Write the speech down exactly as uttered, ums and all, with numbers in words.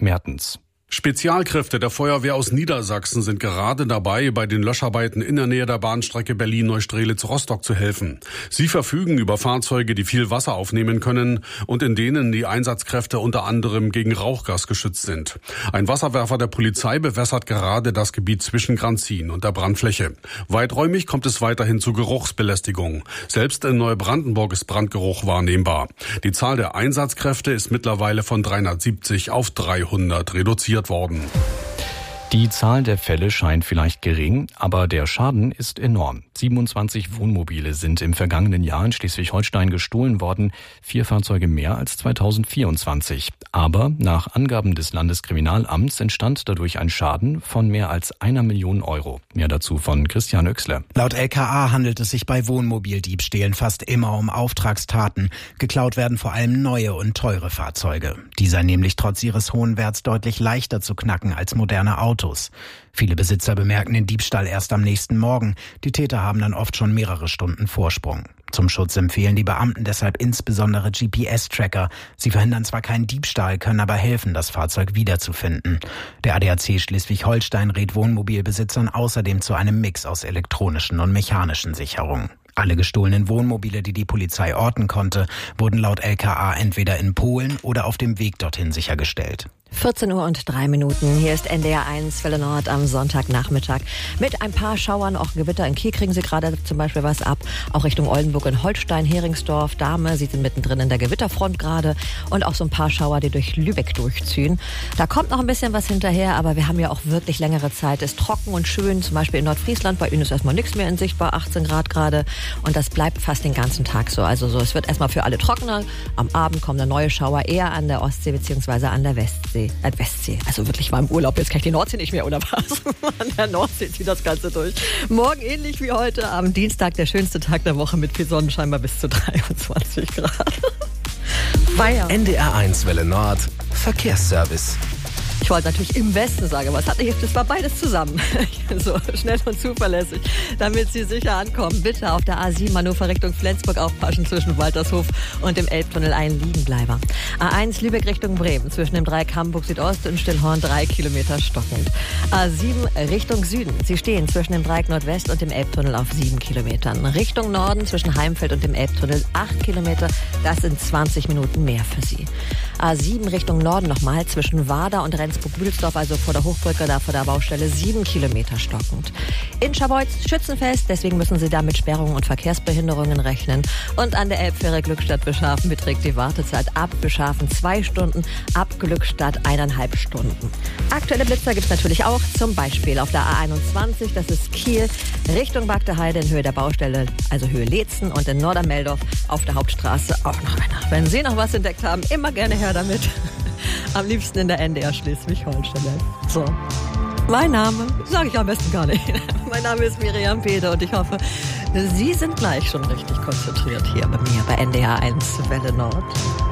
Mertens. Spezialkräfte der Feuerwehr aus Niedersachsen sind gerade dabei, bei den Löscharbeiten in der Nähe der Bahnstrecke Berlin-Neustrelitz-Rostock zu helfen. Sie verfügen über Fahrzeuge, die viel Wasser aufnehmen können und in denen die Einsatzkräfte unter anderem gegen Rauchgas geschützt sind. Ein Wasserwerfer der Polizei bewässert gerade das Gebiet zwischen Granzin und der Brandfläche. Weiträumig kommt es weiterhin zu Geruchsbelästigung. Selbst in Neubrandenburg ist Brandgeruch wahrnehmbar. Die Zahl der Einsatzkräfte ist mittlerweile von dreihundertsiebzig auf dreihundert reduziert worden. Die Zahl der Fälle scheint vielleicht gering, aber der Schaden ist enorm. siebenundzwanzig Wohnmobile sind im vergangenen Jahr in Schleswig-Holstein gestohlen worden, vier Fahrzeuge mehr als zweitausendvierundzwanzig. Aber nach Angaben des Landeskriminalamts entstand dadurch ein Schaden von mehr als einer Million Euro. Mehr dazu von Christian Oechsle. Laut L K A handelt es sich bei Wohnmobildiebstählen fast immer um Auftragstaten. Geklaut werden vor allem neue und teure Fahrzeuge. Die seien nämlich trotz ihres hohen Werts deutlich leichter zu knacken als moderne Autos. Viele Besitzer bemerken den Diebstahl erst am nächsten Morgen. Die Täter haben dann oft schon mehrere Stunden Vorsprung. Zum Schutz empfehlen die Beamten deshalb insbesondere G P S-Tracker. Sie verhindern zwar keinen Diebstahl, können aber helfen, das Fahrzeug wiederzufinden. Der A D A C Schleswig-Holstein rät Wohnmobilbesitzern außerdem zu einem Mix aus elektronischen und mechanischen Sicherungen. Alle gestohlenen Wohnmobile, die die Polizei orten konnte, wurden laut L K A entweder in Polen oder auf dem Weg dorthin sichergestellt. vierzehn Uhr und drei Minuten. Hier ist N D R eins Welle Nord am Sonntagnachmittag. Mit ein paar Schauern, auch Gewitter. In Kiel kriegen Sie gerade zum Beispiel was ab. Auch Richtung Oldenburg und Holstein, Heringsdorf, Dahme. Sie sind mittendrin in der Gewitterfront gerade. Und auch so ein paar Schauer, die durch Lübeck durchziehen. Da kommt noch ein bisschen was hinterher, aber wir haben ja auch wirklich längere Zeit. Es ist trocken und schön, zum Beispiel in Nordfriesland. Bei Ihnen ist erstmal nichts mehr in sichtbar, achtzehn Grad gerade. Und das bleibt fast den ganzen Tag so. Also so, es wird erstmal für alle trockener. Am Abend kommen dann neue Schauer eher an der Ostsee bzw. an der Westsee. Äh, Westsee. Also wirklich mal im Urlaub. Jetzt kann ich die Nordsee nicht mehr, oder was? An der Nordsee zieht das Ganze durch. Morgen ähnlich wie heute, am Dienstag, der schönste Tag der Woche mit viel Sonnenschein bei bis zu dreiundzwanzig Grad. Feier. N D R eins Welle Nord, Verkehrsservice. Ich wollte natürlich im Westen sagen, aber es hat nicht, das war beides zusammen. So schnell und zuverlässig, damit Sie sicher ankommen. Bitte auf der A sieben Hannover Richtung Flensburg aufpassen, zwischen Waltershof und dem Elbtunnel ein Liegenbleiber. A eins Lübeck Richtung Bremen, zwischen dem Dreieck Hamburg Südost und Stillhorn drei Kilometer stockend. A sieben Richtung Süden, Sie stehen zwischen dem Dreieck Nordwest und dem Elbtunnel auf sieben Kilometern. Richtung Norden zwischen Heimfeld und dem Elbtunnel acht Kilometer, das sind zwanzig Minuten mehr für Sie. A sieben Richtung Norden nochmal, zwischen Wader und Rendsburg-Büdelsdorf, also vor der Hochbrücke, da vor der Baustelle, sieben Kilometer stockend. In Scharbeutz Schützenfest, deswegen müssen Sie da mit Sperrungen und Verkehrsbehinderungen rechnen. Und an der Elbfähre Glückstadt-Beschafen beträgt die Wartezeit ab Beschafen zwei Stunden, ab Glückstadt eineinhalb Stunden. Aktuelle Blitzer gibt es natürlich auch, zum Beispiel auf der A einundzwanzig, das ist Kiel, Richtung Bagdeheide in Höhe der Baustelle, also Höhe Leetzen, und in Nordermeldorf auf der Hauptstraße auch noch einer. Wenn Sie noch was entdeckt haben, immer gerne her damit. Am liebsten in der N D R Schleswig-Holstein. So. Mein Name, sage ich am besten gar nicht. Mein Name ist Miriam Peter und ich hoffe, Sie sind gleich schon richtig konzentriert hier bei mir bei N D R eins Welle Nord.